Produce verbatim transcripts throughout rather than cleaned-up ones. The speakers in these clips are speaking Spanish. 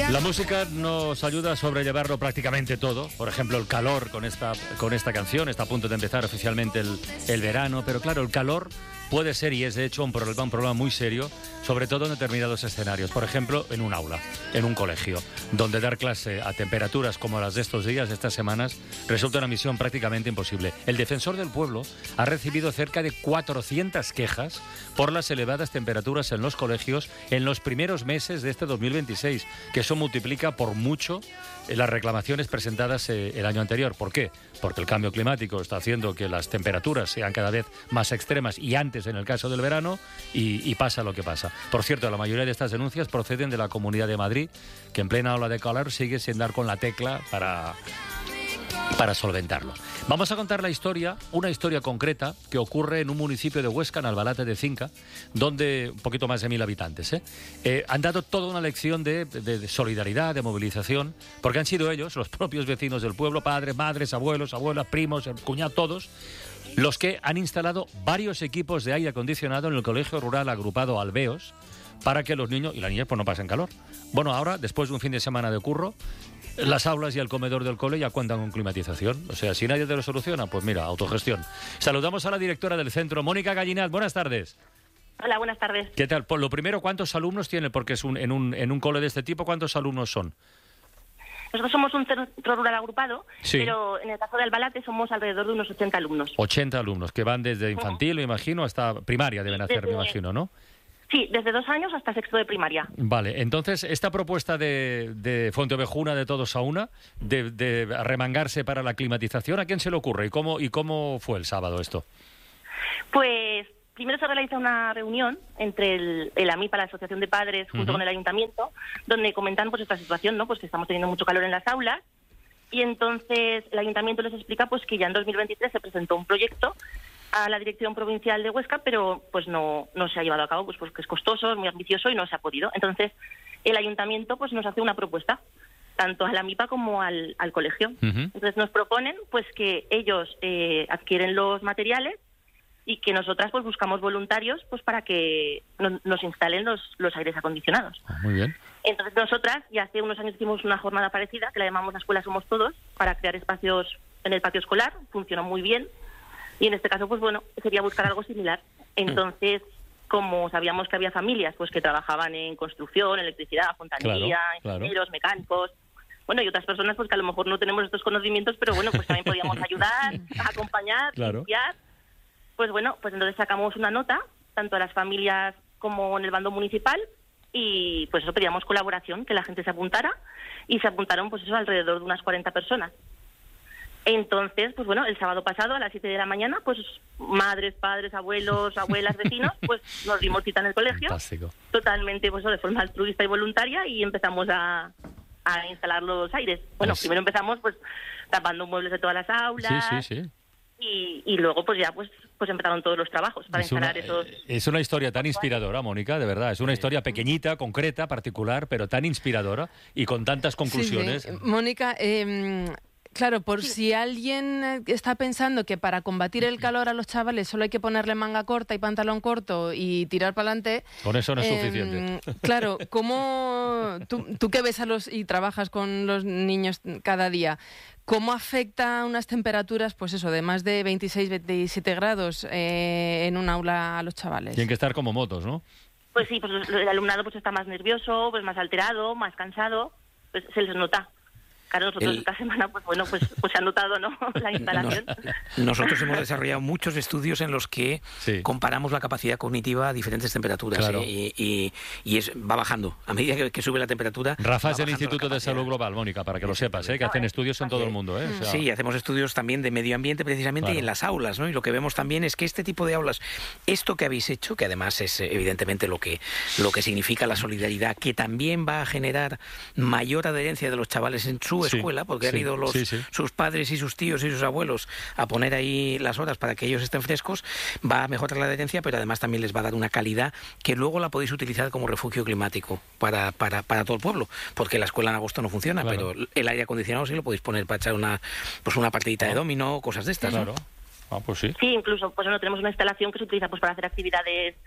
Noticias. La música nos ayuda a sobrellevarlo prácticamente todo. Por ejemplo, el calor con esta, con esta canción. Está a punto de empezar oficialmente el, el verano. Pero claro, el calor puede ser, y es de hecho un problema, un problema muy serio, sobre todo en determinados escenarios. Por ejemplo, en un aula, en un colegio, donde dar clase a temperaturas como las de estos días, de estas semanas, resulta una misión prácticamente imposible. El Defensor del Pueblo ha recibido cerca de cuatrocientas quejas por las elevadas temperaturas en los colegios en los primeros meses de este dos mil veintiséis, que eso multiplica por mucho las reclamaciones presentadas eh, el año anterior. ¿Por qué? Porque el cambio climático está haciendo que las temperaturas sean cada vez más extremas y antes en el caso del verano, y, y pasa lo que pasa. Por cierto, la mayoría de estas denuncias proceden de la Comunidad de Madrid, que en plena ola de calor sigue sin dar con la tecla para... para solventarlo. Vamos a contar la historia, una historia concreta que ocurre en un municipio de Huesca, en Albalate de Cinca, donde un poquito más de mil habitantes ¿eh? Eh, han dado toda una lección de, de, de solidaridad, de movilización, porque han sido ellos, los propios vecinos del pueblo, padres, madres, abuelos, abuelas, primos, cuñados, todos, los que han instalado varios equipos de aire acondicionado en el colegio rural agrupado Alveos, para que los niños y las niñas pues no pasen calor. Bueno, ahora, después de un fin de semana de curro, las aulas y el comedor del cole ya cuentan con climatización. O sea, si nadie te lo soluciona, pues mira, autogestión. Saludamos a la directora del centro, Mónica Gallinat. Buenas tardes. Hola, buenas tardes. ¿Qué tal? Pues lo primero, ¿cuántos alumnos tiene? Porque es un, en, un, en un cole de este tipo, ¿cuántos alumnos son? Nosotros somos un centro rural agrupado, sí, pero en el caso de Albalate somos alrededor de unos ochenta alumnos. ochenta alumnos, que van desde infantil, me imagino, hasta primaria deben hacer, desde... me imagino, ¿no? Sí, desde dos años hasta sexto de primaria. Vale, entonces, esta propuesta de, de Fuenteovejuna, de Todos a Una, de, de remangarse para la climatización, ¿a quién se le ocurre? ¿Y cómo, y cómo fue el sábado esto? Pues primero se realiza una reunión entre el, el AMIPA, la Asociación de Padres, junto Uh-huh. con el Ayuntamiento, donde comentan pues esta situación, ¿no? Pues que estamos teniendo mucho calor en las aulas, y entonces el Ayuntamiento les explica pues que ya en dos mil veintitrés se presentó un proyecto a la Dirección Provincial de Huesca, pero pues no, no se ha llevado a cabo, pues porque es costoso, es muy ambicioso y no se ha podido. Entonces, el Ayuntamiento pues nos hace una propuesta, tanto a la AMIPA como al, al colegio. Uh-huh. Entonces nos proponen pues que ellos eh, adquieren los materiales y que nosotras pues buscamos voluntarios pues para que no, nos instalen los, los aires acondicionados. Ah, muy bien. Entonces nosotras, ya hace unos años hicimos una jornada parecida, que la llamamos La Escuela Somos Todos, para crear espacios en el patio escolar, funcionó muy bien. Y en este caso, pues bueno, sería buscar algo similar. Entonces, como sabíamos que había familias pues que trabajaban en construcción, electricidad, fontanería, claro, ingenieros, claro. mecánicos, bueno, y otras personas pues que a lo mejor no tenemos estos conocimientos, pero bueno, pues también podíamos ayudar, acompañar, Claro. limpiar. Pues bueno, pues entonces sacamos una nota, tanto a las familias como en el bando municipal, y pues eso, pedíamos colaboración, que la gente se apuntara, y se apuntaron pues eso alrededor de unas cuarenta personas. Entonces, pues bueno, el sábado pasado a las siete de la mañana, pues madres, padres, abuelos, abuelas, vecinos, pues nos dimos cita en el colegio. Fantástico. Totalmente, pues de forma altruista y voluntaria, y empezamos a, a instalar los aires. Bueno, Pues... primero empezamos pues tapando muebles de todas las aulas. Sí, sí, sí. Y, y luego pues ya pues pues empezaron todos los trabajos para Es instalar una, esos... es una historia tan inspiradora, Mónica, de verdad. Es una historia pequeñita, concreta, particular, pero tan inspiradora y con tantas conclusiones. Sí, sí. Mónica, eh, claro, por sí. si alguien está pensando que para combatir el calor a los chavales solo hay que ponerle manga corta y pantalón corto y tirar para adelante... Con eso no es eh, suficiente. Claro, ¿cómo tú, tú que ves a los y trabajas con los niños cada día, cómo afecta unas temperaturas, pues eso, de más de veintiséis, veintisiete grados eh, en un aula a los chavales? Tienen que estar como motos, ¿no? Pues sí, pues el alumnado pues está más nervioso, pues más alterado, más cansado, pues se les nota. Claro, nosotros El... esta semana, pues bueno, pues, pues se ha notado, ¿no?, la instalación. Nos, nosotros hemos desarrollado muchos estudios en los que sí. comparamos la capacidad cognitiva a diferentes temperaturas. Claro. ¿eh? Y, y, y es, va bajando. A medida que, que sube la temperatura... Rafa es del Instituto de Salud Global, Mónica, para que lo sí, sepas, ¿eh? que hacen estudios en todo el mundo. ¿eh? O sea... Sí, hacemos estudios también de medio ambiente precisamente claro. y en las aulas, ¿no? Y lo que vemos también es que este tipo de aulas, esto que habéis hecho, que además es evidentemente lo que, lo que significa la solidaridad, que también va a generar mayor adherencia de los chavales en su sí, escuela, porque sí. han Los, sí, sí. sus padres y sus tíos y sus abuelos a poner ahí las horas para que ellos estén frescos, va a mejorar la adherencia, pero además también les va a dar una calidad que luego la podéis utilizar como refugio climático para, para, para todo el pueblo, porque la escuela en agosto no funciona, claro. pero el aire acondicionado sí lo podéis poner para echar una, pues una partidita oh. de dominó, cosas de estas. Claro. ¿no? Ah, pues sí. Sí, incluso pues no tenemos una instalación que se utiliza pues para hacer actividades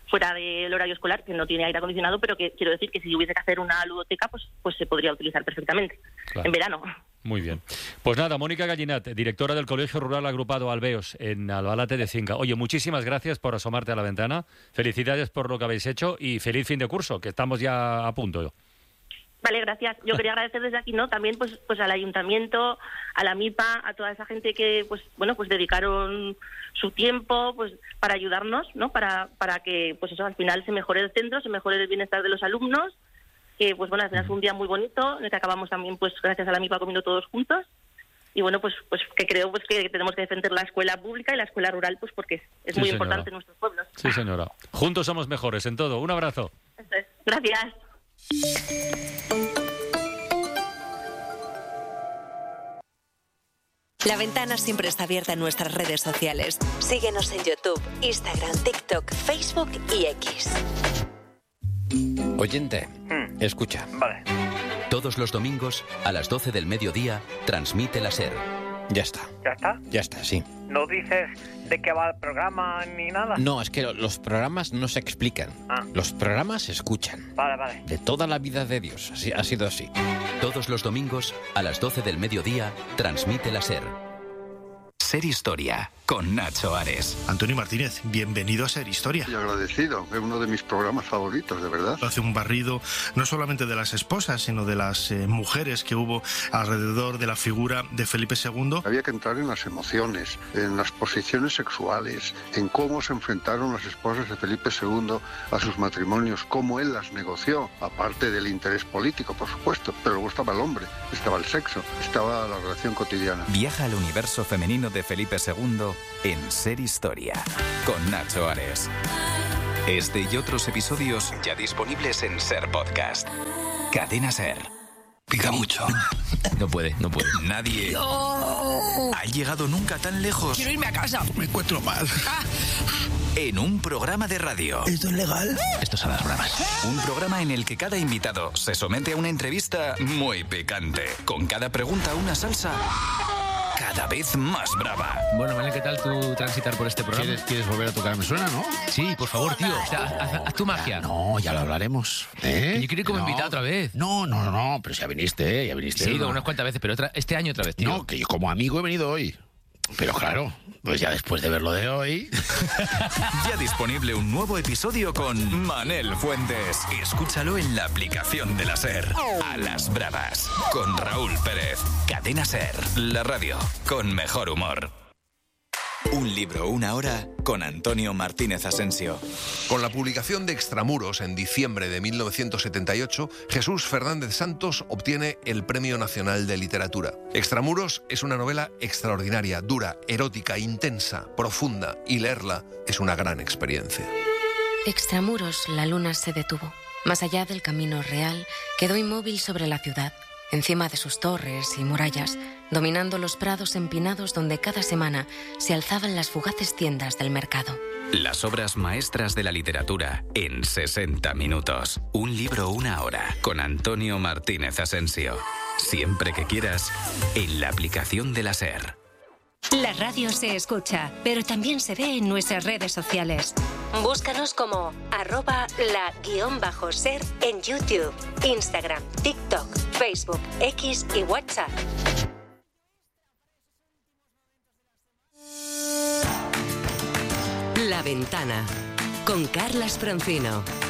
fuera del horario escolar, que no tiene aire acondicionado, pero que quiero decir que si hubiese que hacer una ludoteca, pues, pues se podría utilizar perfectamente, claro, en verano. Muy bien. Pues nada, Mónica Gallinat, directora del Colegio Rural Agrupado Albeos, en Albalate de Cinca. Oye, muchísimas gracias por asomarte a la ventana, felicidades por lo que habéis hecho y feliz fin de curso, que estamos ya a punto. Vale, gracias. Yo quería agradecer desde aquí, ¿no? También, pues, pues al ayuntamiento, a la MIPA, a toda esa gente que, pues, bueno, pues dedicaron su tiempo, pues, para ayudarnos, ¿no? Para, para que, pues, eso, al final se mejore el centro, se mejore el bienestar de los alumnos. Que, pues, bueno, al final fue un día muy bonito, en el que acabamos también, pues, gracias a la MIPA comiendo todos juntos. Y bueno, pues, pues, que creo, pues, que tenemos que defender la escuela pública y la escuela rural, pues, porque es, es sí, muy señora. importante en nuestros pueblos. Sí, señora. Juntos somos mejores en todo. Un abrazo. Eso es. Gracias. La Ventana siempre está abierta en nuestras redes sociales. Síguenos en YouTube, Instagram, TikTok, Facebook y X. Oyente, hmm. escucha. Vale. Todos los domingos, a las doce del mediodía, transmite la SER. Ya está. ¿Ya está? Ya está, sí. ¿No dices de qué va el programa ni nada? No, es que los programas no se explican. Ah. Los programas se escuchan. Vale, vale. De toda la vida de Dios. Así, ha sido así. Todos los domingos, a las doce del mediodía, transmite la SER. Ser Historia, con Nacho Ares. Antonio Martínez, bienvenido a Ser Historia. Y agradecido, es uno de mis programas favoritos, de verdad. Hace un barrido no solamente de las esposas, sino de las eh, mujeres que hubo alrededor de la figura de Felipe segundo. Había que entrar en las emociones, en las posiciones sexuales, en cómo se enfrentaron las esposas de Felipe segundo a sus matrimonios, cómo él las negoció, aparte del interés político, por supuesto. Pero luego estaba el hombre, estaba el sexo, estaba la relación cotidiana. Viaja al universo femenino de Felipe segundo en Ser Historia, con Nacho Ares. Este y otros episodios ya disponibles en Ser Podcast. Cadena Ser. Pica mucho. No puede, no puede. Nadie no. ha llegado nunca tan lejos. Quiero irme a casa. Me encuentro mal. En un programa de radio. ¿Esto es legal? Esto es a las bravas. Un programa en el que cada invitado se somete a una entrevista muy picante. Con cada pregunta una salsa cada vez más brava. Bueno, Manel, ¿qué tal tu transitar por este programa? ¿Quieres, ¿Quieres volver a tocar? ¿Me suena, no? Sí, por favor, tío. O sea, haz, haz tu magia. No, ya lo hablaremos. ¿Eh? Yo quiero ir como no. invitado otra vez. No, no, no, no, pero ya viniste, ¿eh? Ya viniste. Sí, he ido ¿no? unas cuantas veces, pero otra, este año otra vez, tío. No, que yo como amigo he venido hoy. Pero claro, pues ya después de ver lo de hoy... Ya disponible un nuevo episodio con Manel Fuentes. Escúchalo en la aplicación de la SER. A las bravas, con Raúl Pérez. Cadena SER, la radio con mejor humor. Un libro, una hora, con Antonio Martínez Asensio. Con la publicación de Extramuros en diciembre de mil novecientos setenta y ocho, Jesús Fernández Santos obtiene el Premio Nacional de Literatura. Extramuros es una novela extraordinaria, dura, erótica, intensa, profunda, y leerla es una gran experiencia. Extramuros, la luna se detuvo. Más allá del camino real, quedó inmóvil sobre la ciudad, encima de sus torres y murallas, dominando los prados empinados donde cada semana se alzaban las fugaces tiendas del mercado. Las obras maestras de la literatura en sesenta minutos. Un libro, una hora, con Antonio Martínez Asensio. Siempre que quieras, en la aplicación de la SER. La radio se escucha, pero también se ve en nuestras redes sociales. Búscanos como arroba la guión bajo ser en YouTube, Instagram, TikTok, Facebook, X y WhatsApp. La Ventana, con Carlas Francino.